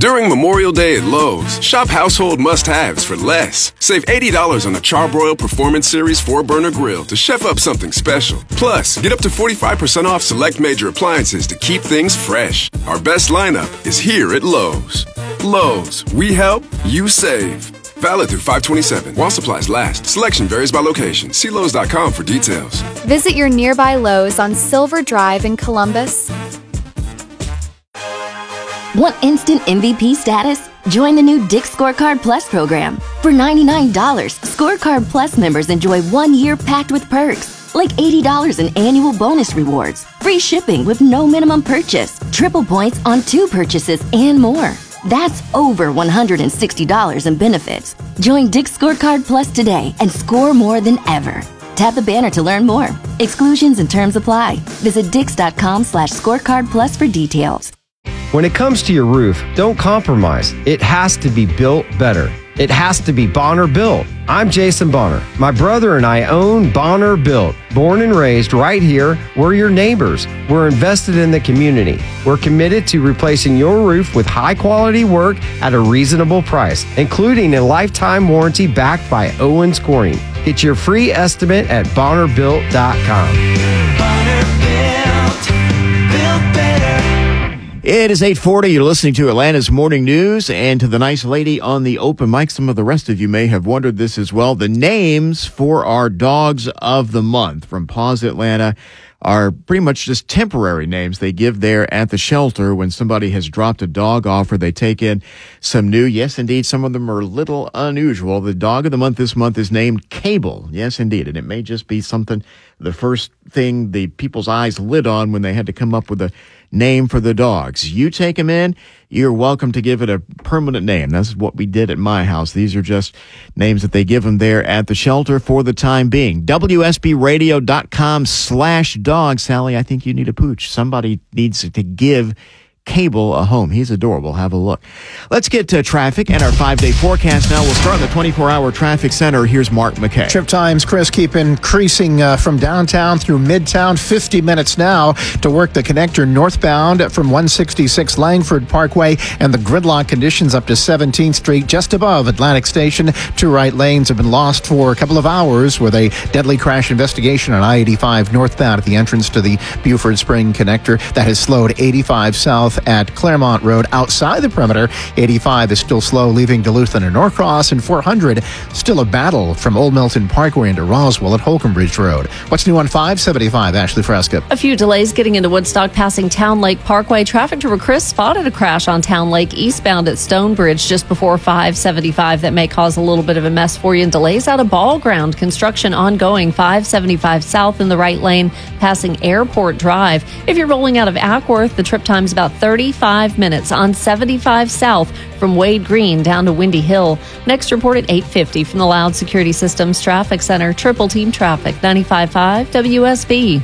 During Memorial Day at Lowe's, shop household must-haves for less. Save $80 on the Charbroil Performance Series 4-burner grill to chef up something special. Plus, get up to 45% off select major appliances to keep things fresh. Our best lineup is here at Lowe's. Lowe's, we help, you save. Valid through 5/27. While supplies last. Selection varies by location. See Lowe's.com for details. Visit your nearby Lowe's on Silver Drive in Columbus. Want instant MVP status? Join the new Dick's Scorecard Plus program. For $99, Scorecard Plus members enjoy 1 year packed with perks, like $80 in annual bonus rewards, free shipping with no minimum purchase, triple points on 2 purchases, and more. That's over $160 in benefits. Join Dick's Scorecard Plus today and score more than ever. Tap the banner to learn more. Exclusions and terms apply. Visit dix.com/scorecardplus for details. When it comes to your roof, don't compromise. It has to be built better. It has to be Bonner Built. I'm Jason Bonner. My brother and I own Bonner Built. Born and raised right here, we're your neighbors. We're invested in the community. We're committed to replacing your roof with high-quality work at a reasonable price, including a lifetime warranty backed by Owens Corning. Get your free estimate at BonnerBuilt.com. Bonner Built, built better. It is 8:40. You're listening to Atlanta's Morning News, and to the nice lady on the open mic, some of the rest of you may have wondered this as well. The names for our dogs of the month from Paws Atlanta are pretty much just temporary names they give there at the shelter when somebody has dropped a dog off or they take in some new. Yes, indeed, some of them are a little unusual. The dog of the month this month is named Cable. Yes, indeed, and it may just be something, the first thing the people's eyes lit on when they had to come up with a name for the dogs. You take them in, you're welcome to give it a permanent name. That's what we did at my house. These are just names that they give them there at the shelter for the time being. WSBradio.com/dog. Sally, I think you need a pooch. Somebody needs to give Cable a home. He's adorable. Have a look. Let's get to traffic and our 5-day forecast now. We'll start in the 24-hour traffic center. Here's Mark McKay. Trip times, Chris, keep increasing from downtown through Midtown. 50 minutes now to work the connector northbound from 166 Langford Parkway, and the gridlock conditions up to 17th Street just above Atlantic Station. 2 right lanes have been lost for a couple of hours with a deadly crash investigation on I-85 northbound at the entrance to the Buford Spring connector. That has slowed 85 south at Claremont Road outside the perimeter. 85 is still slow leaving Duluth and Norcross, and 400 still a battle from Old Milton Parkway into Roswell at Holcomb Bridge Road. What's new on 575? Ashley Fresca. A few delays getting into Woodstock passing Town Lake Parkway. Traffic to Chris spotted a crash on Town Lake eastbound at Stonebridge just before 575 that may cause a little bit of a mess for you, and delays out of Ball Ground. Construction ongoing 575 south in the right lane passing Airport Drive. If you're rolling out of Ackworth, the trip time's about 35 minutes on 75 south from Wade Green down to Windy Hill. Next report at 8:50 from the Loud Security Systems Traffic Center. Triple Team Traffic, 95.5 WSB.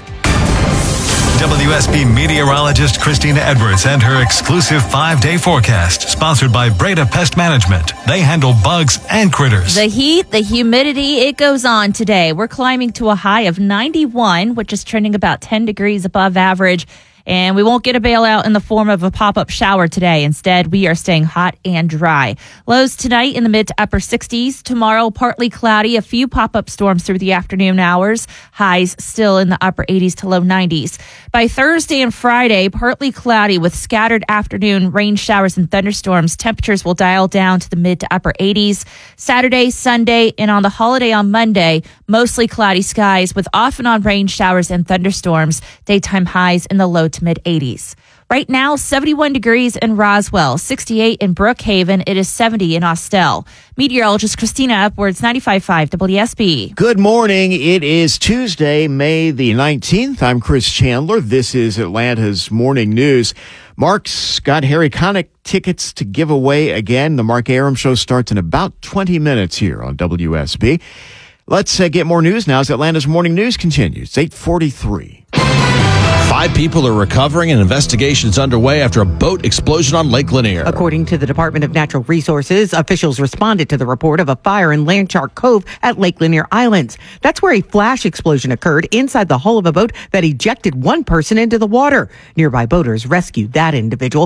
WSB meteorologist Christina Edwards and her exclusive 5-day forecast, sponsored by Breda Pest Management. They handle bugs and critters. The heat, the humidity, it goes on today. We're climbing to a high of 91, which is trending about 10 degrees above average. And we won't get a bailout in the form of a pop-up shower today. Instead, we are staying hot and dry. Lows tonight in the mid to upper 60s. Tomorrow, partly cloudy, a few pop-up storms through the afternoon hours. Highs still in the upper 80s to low 90s. By Thursday and Friday, partly cloudy with scattered afternoon rain showers and thunderstorms. Temperatures will dial down to the mid to upper 80s. Saturday, Sunday, and on the holiday on Monday, mostly cloudy skies with off and on rain showers and thunderstorms. Daytime highs in the low to mid 80s. Right now, 71 degrees in Roswell, 68 in Brookhaven. It is 70 in Austell. Meteorologist Christina Edwards, 95.5 WSB. Good morning. It is Tuesday, May the 19th. I'm Chris Chandler. This is Atlanta's Morning News. Mark's got Harry Connick tickets to give away again. The Mark Aram Show starts in about 20 minutes here on WSB. Let's get more news now as Atlanta's Morning News continues. 8:43. 5 people are recovering and investigations underway after a boat explosion on Lake Lanier. According to the Department of Natural Resources, officials responded to the report of a fire in Landshark Cove at Lake Lanier Islands. That's where a flash explosion occurred inside the hull of a boat that ejected one person into the water. Nearby boaters rescued that individual.